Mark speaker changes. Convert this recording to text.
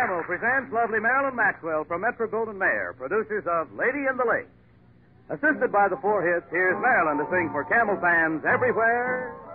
Speaker 1: Camel presents lovely Marilyn Maxwell from Metro Goldwyn Mayer, producers of Lady in the Lake. Assisted by the four hits, here's Marilyn to sing for Camel fans everywhere